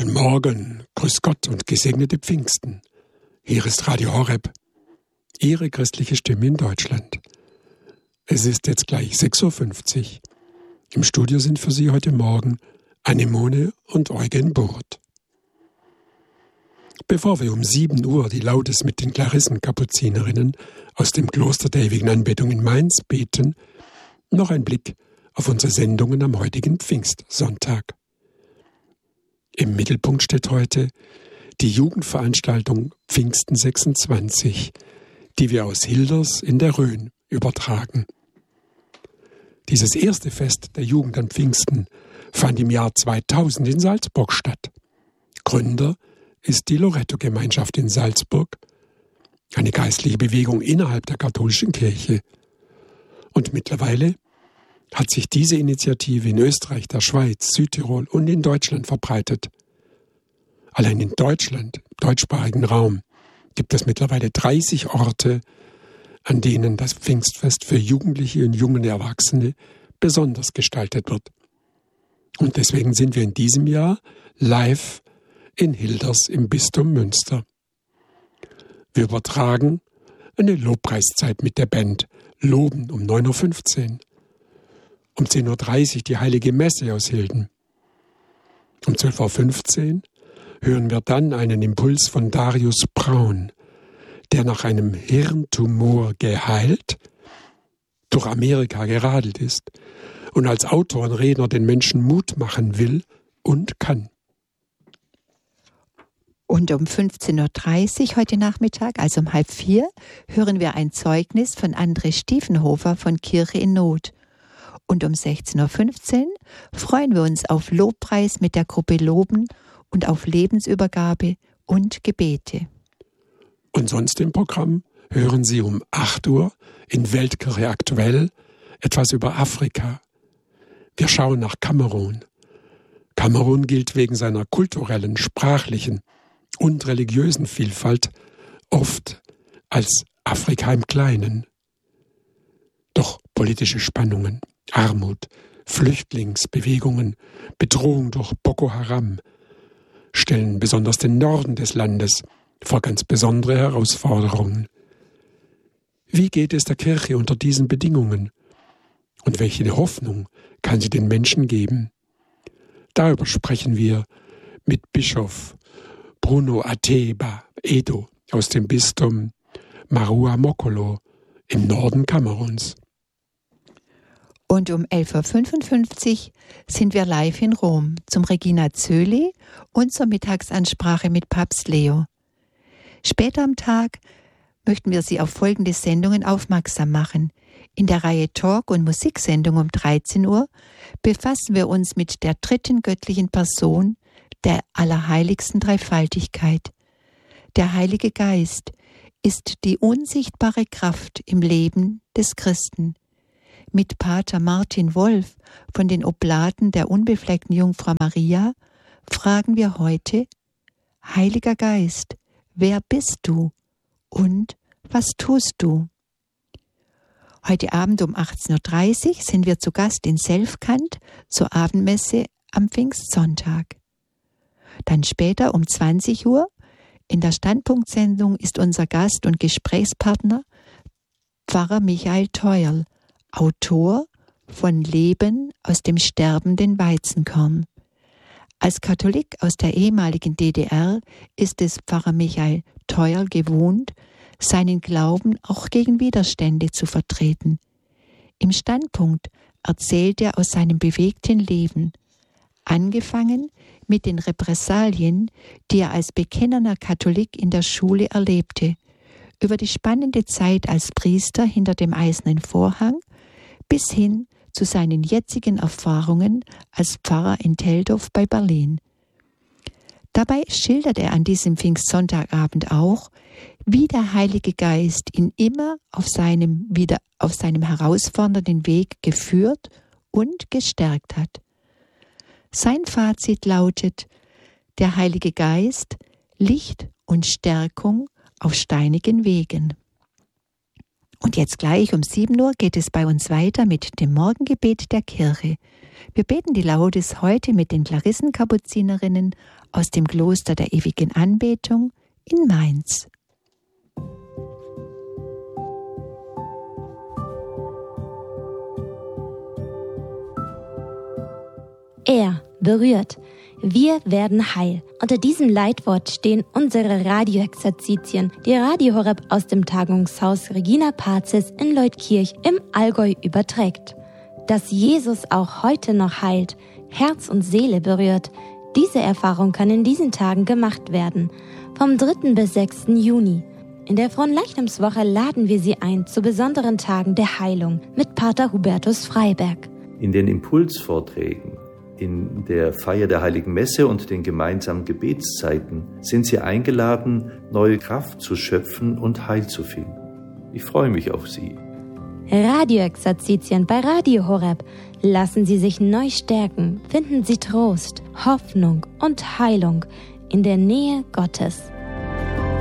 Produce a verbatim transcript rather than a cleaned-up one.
Guten Morgen, grüß Gott und gesegnete Pfingsten. Hier ist Radio Horeb, Ihre christliche Stimme in Deutschland. Es ist jetzt gleich sechs Uhr fünfzig. Im Studio sind für Sie heute Morgen Anemone und Eugen Burt. Bevor wir um sieben Uhr die Laudes mit den Klarissenkapuzinerinnen aus dem Kloster der ewigen Anbetung in Mainz beten, noch ein Blick auf unsere Sendungen am heutigen Pfingstsonntag. Im Mittelpunkt steht heute die Jugendveranstaltung Pfingsten sechsundzwanzig, die wir aus Hilders in der Rhön übertragen. Dieses erste Fest der Jugend an Pfingsten fand im Jahr zweitausend in Salzburg statt. Gründer ist die Loretto-Gemeinschaft in Salzburg, eine geistliche Bewegung innerhalb der katholischen Kirche. Und mittlerweile hat sich diese Initiative in Österreich, der Schweiz, Südtirol und in Deutschland verbreitet. Allein in Deutschland, im deutschsprachigen Raum, gibt es mittlerweile dreißig Orte, an denen das Pfingstfest für Jugendliche und junge Erwachsene besonders gestaltet wird. Und deswegen sind wir in diesem Jahr live in Hilders im Bistum Münster. Wir übertragen eine Lobpreiszeit mit der Band Loben um neun Uhr fünfzehn. Um zehn Uhr dreißig die Heilige Messe aus Hilden. Um zwölf Uhr fünfzehn hören wir dann einen Impuls von Darius Braun, der nach einem Hirntumor geheilt durch Amerika geradelt ist und als Autor und Redner den Menschen Mut machen will und kann. Und um fünfzehn Uhr dreißig heute Nachmittag, also um halb vier, hören wir ein Zeugnis von André Stiefenhofer von Kirche in Not. Und um sechzehn Uhr fünfzehn freuen wir uns auf Lobpreis mit der Gruppe Loben und auf Lebensübergabe und Gebete. Und sonst im Programm hören Sie um acht Uhr in Weltkirche aktuell etwas über Afrika. Wir schauen nach Kamerun. Kamerun gilt wegen seiner kulturellen, sprachlichen und religiösen Vielfalt oft als Afrika im Kleinen. Doch politische Spannungen, Armut, Flüchtlingsbewegungen, Bedrohung durch Boko Haram stellen besonders den Norden des Landes vor ganz besondere Herausforderungen. Wie geht es der Kirche unter diesen Bedingungen? Und welche Hoffnung kann sie den Menschen geben? Darüber sprechen wir mit Bischof Bruno Ateba Edo aus dem Bistum Marua Mokolo im Norden Kameruns. Und um elf Uhr fünfundfünfzig sind wir live in Rom zum Regina Coeli und zur Mittagsansprache mit Papst Leo. Später am Tag möchten wir Sie auf folgende Sendungen aufmerksam machen. In der Reihe Talk- und Musiksendung um dreizehn Uhr befassen wir uns mit der dritten göttlichen Person der allerheiligsten Dreifaltigkeit. Der Heilige Geist ist die unsichtbare Kraft im Leben des Christen. Mit Pater Martin Wolf von den Oblaten der unbefleckten Jungfrau Maria fragen wir heute: Heiliger Geist, wer bist du und was tust du? Heute Abend um achtzehn Uhr dreißig sind wir zu Gast in Selfkant zur Abendmesse am Pfingstsonntag. Dann später um zwanzig Uhr in der Standpunktsendung ist unser Gast und Gesprächspartner Pfarrer Michael Theuerl, Autor von Leben aus dem sterbenden Weizenkorn. Als Katholik aus der ehemaligen D D R ist es Pfarrer Michael Theuerl gewohnt, seinen Glauben auch gegen Widerstände zu vertreten. Im Standpunkt erzählt er aus seinem bewegten Leben, angefangen mit den Repressalien, die er als bekennender Katholik in der Schule erlebte, über die spannende Zeit als Priester hinter dem eisernen Vorhang bis hin zu seinen jetzigen Erfahrungen als Pfarrer in Teldorf bei Berlin. Dabei schildert er an diesem Pfingstsonntagabend auch, wie der Heilige Geist ihn immer auf seinem, wieder auf seinem herausfordernden Weg geführt und gestärkt hat. Sein Fazit lautet: Der Heilige Geist, Licht und Stärkung auf steinigen Wegen. Und jetzt gleich um sieben Uhr geht es bei uns weiter mit dem Morgengebet der Kirche. Wir beten die Laudes heute mit den Klarissenkapuzinerinnen aus dem Kloster der ewigen Anbetung in Mainz. Er berührt. Wir werden heil. Unter diesem Leitwort stehen unsere Radioexerzitien, die Radio Horeb aus dem Tagungshaus Regina Pazis in Leutkirch im Allgäu überträgt. Dass Jesus auch heute noch heilt, Herz und Seele berührt, diese Erfahrung kann in diesen Tagen gemacht werden. Vom dritten bis sechsten Juni. In der Fronleichnamswoche laden wir Sie ein zu besonderen Tagen der Heilung mit Pater Hubertus Freiberg. In den Impulsvorträgen, in der Feier der Heiligen Messe und den gemeinsamen Gebetszeiten sind Sie eingeladen, neue Kraft zu schöpfen und Heil zu finden. Ich freue mich auf Sie. Radioexerzitien bei Radio Horeb. Lassen Sie sich neu stärken, finden Sie Trost, Hoffnung und Heilung in der Nähe Gottes.